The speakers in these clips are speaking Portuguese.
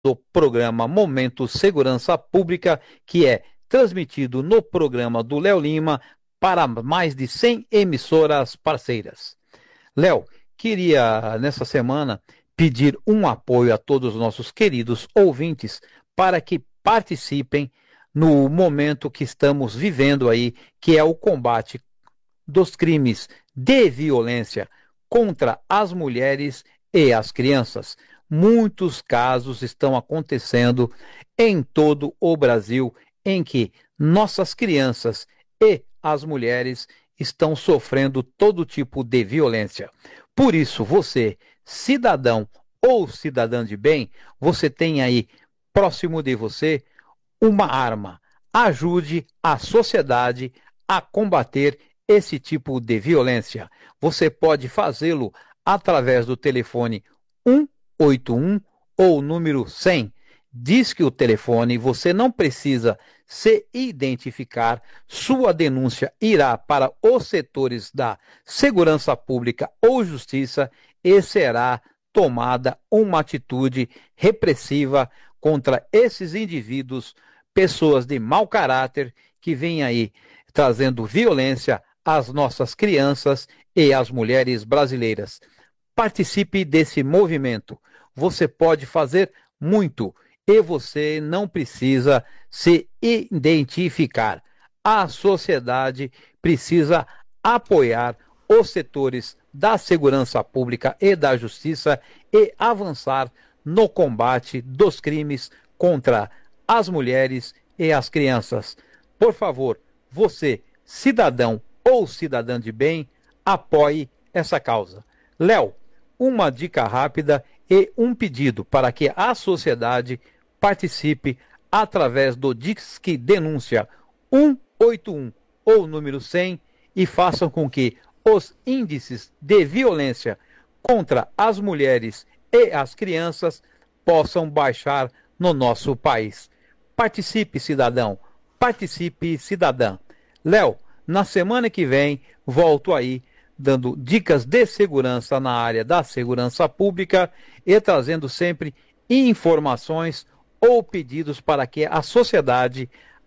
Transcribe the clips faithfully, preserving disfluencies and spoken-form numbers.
do programa Momento Segurança Pública, que é transmitido no programa do Léo Lima para mais de cem emissoras parceiras. Léo, queria nessa semana pedir um apoio a todos os nossos queridos ouvintes para que participem no momento que estamos vivendo aí, que é o combate dos crimes de violência contra as mulheres e as crianças. Muitos casos estão acontecendo em todo o Brasil em que nossas crianças e as mulheres estão sofrendo todo tipo de violência. Por isso, você, cidadão ou cidadã de bem, você tem aí próximo de você uma arma. Ajude a sociedade a combater esse tipo de violência. Você pode fazê-lo através do telefone um oito um ou número cem. Diz que o telefone, você não precisa se identificar, sua denúncia irá para os setores da segurança pública ou justiça e será tomada uma atitude repressiva contra esses indivíduos, pessoas de mau caráter que vêm aí trazendo violência às nossas crianças e às mulheres brasileiras. Participe desse movimento. Você pode fazer muito e você não precisa se identificar. A sociedade precisa apoiar os setores da segurança pública e da justiça e avançar no combate dos crimes contra as mulheres e as crianças. Por favor, você, cidadão ou cidadã de bem, apoie essa causa. Léo, uma dica rápida e um pedido para que a sociedade participe através do Disque Denúncia um oito um ou número cem e façam com que os índices de violência contra as mulheres e as crianças possam baixar no nosso país. Participe, cidadão. Participe, cidadã. Léo, na semana que vem, volto aí dando dicas de segurança na área da segurança pública e trazendo sempre informações ou pedidos para que a sociedade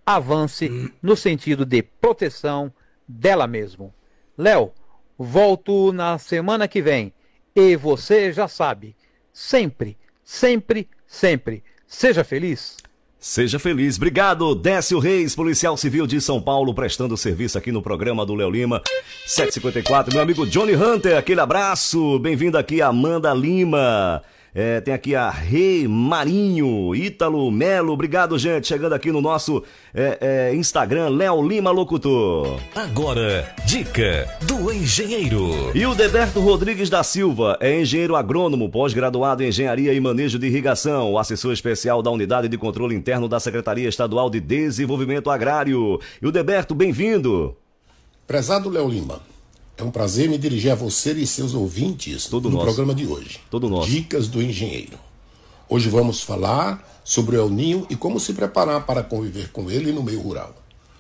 avance no sentido de proteção dela mesma. Léo, volto na semana que vem e você já sabe, sempre, sempre, sempre, seja feliz. Seja feliz. Obrigado, Décio Reis, policial civil de São Paulo, prestando serviço aqui no programa do Léo Lima, sete e cinquenta e quatro. Meu amigo Johnny Hunter, aquele abraço. Bem-vindo aqui, Amanda Lima. É, tem aqui a Rei Marinho, Ítalo Melo, obrigado, gente, chegando aqui no nosso é, é, Instagram, Léo Lima Locutor. Agora, dica do engenheiro. E o Deberto Rodrigues da Silva é engenheiro agrônomo, pós-graduado em engenharia e manejo de irrigação, assessor especial da Unidade de Controle Interno da Secretaria Estadual de Desenvolvimento Agrário. E o Deberto, bem-vindo. Prezado Léo Lima, é um prazer me dirigir a você e seus ouvintes Todo no nosso. programa de hoje. Todo nosso. Dicas do engenheiro. Hoje vamos falar sobre o El Niño e como se preparar para conviver com ele no meio rural.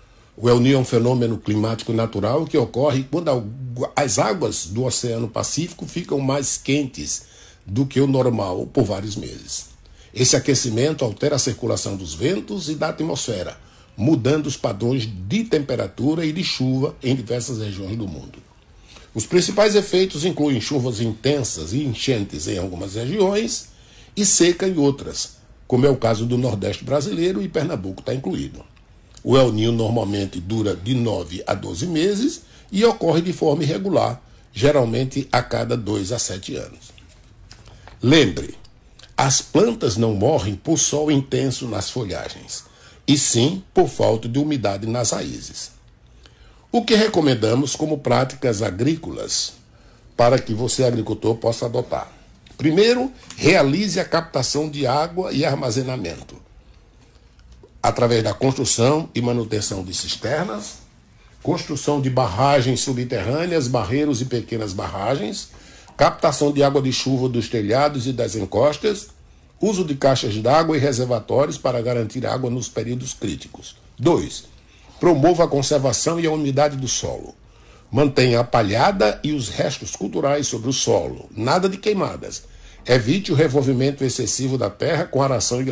O El Niño é um fenômeno climático natural que ocorre quando as águas do Oceano Pacífico ficam mais quentes do que o normal por vários meses. Esse aquecimento altera a circulação dos ventos e da atmosfera, mudando os padrões de temperatura e de chuva em diversas regiões do mundo. Os principais efeitos incluem chuvas intensas e enchentes em algumas regiões e seca em outras, como é o caso do Nordeste brasileiro e Pernambuco está incluído. O El Niño normalmente dura de nove a doze meses e ocorre de forma irregular, geralmente a cada dois a sete anos. Lembre, as plantas não morrem por sol intenso nas folhagens, e sim por falta de umidade nas raízes. O que recomendamos como práticas agrícolas para que você, agricultor, possa adotar? Primeiro, realize a captação de água e armazenamento, através da construção e manutenção de cisternas, construção de barragens subterrâneas, barreiros e pequenas barragens, captação de água de chuva dos telhados e das encostas, uso de caixas d'água e reservatórios para garantir água nos períodos críticos. dois. Promova a conservação e a umidade do solo. Mantenha a palhada e os restos culturais sobre o solo, nada de queimadas. Evite o revolvimento excessivo da terra com aração e